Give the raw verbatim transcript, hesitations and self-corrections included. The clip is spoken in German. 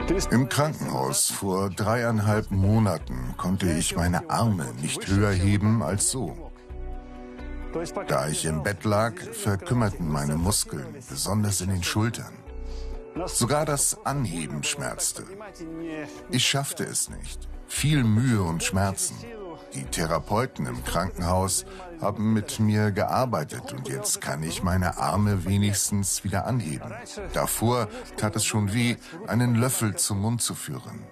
Im Krankenhaus vor dreieinhalb Monaten konnte ich meine Arme nicht höher heben als so. Da ich im Bett lag, verkümmerten meine Muskeln, besonders in den Schultern. Sogar das Anheben schmerzte. Ich schaffte es nicht. Viel Mühe und Schmerzen. Die Therapeuten im Krankenhaus haben mit mir gearbeitet und jetzt kann ich meine Arme wenigstens wieder anheben. Davor tat es schon weh, einen Löffel zum Mund zu führen.